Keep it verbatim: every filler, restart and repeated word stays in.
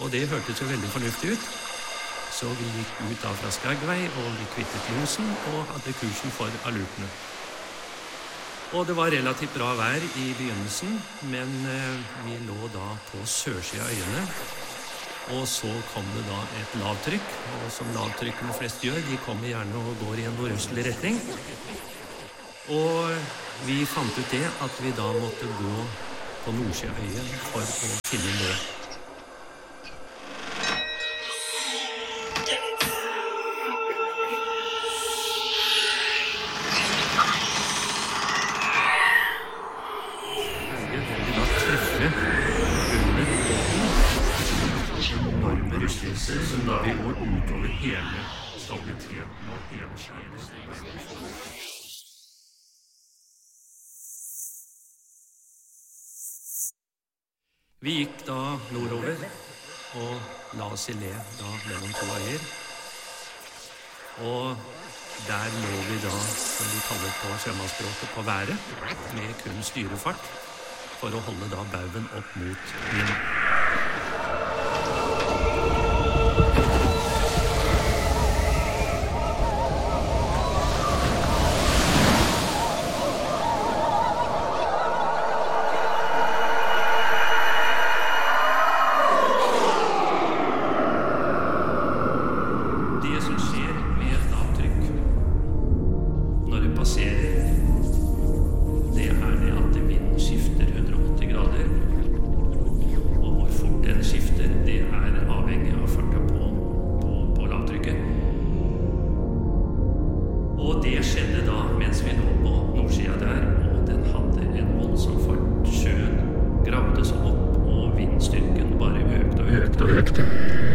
Og det hørtes jo veldig fornuftig ut. Så vi gikk ut da fra Skagvei, og vi kvittet losen og hadde kursen for alurtene. Og det var relativt bra vær i begynnelsen, men eh, vi lå da på sørsiden av øyene. Og så kom det da et lavtrykk, og som lavtrykkene flest gjør, de kommer gjerne og går i en nordøstlig retning. Og vi fant ut det at vi da måtte gå på nordsiden av øyen for å finne nød. Som da vi går utover hele stabiliteten og hele skjønnet. Vi gikk da nordover og la oss i le da mellom to øyer. Og der lå vi da, som vi kaller på sjømannsspråket, på været, med kun styrefart, for å holde da baugen opp mot vind. Det som skjer med et lavtrykk når det passerer